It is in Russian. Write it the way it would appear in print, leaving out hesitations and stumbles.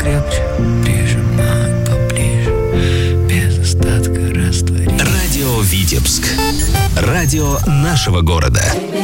крепче, прижимай поближе, без остатка растворить. Радио Витебск. Радио нашего города.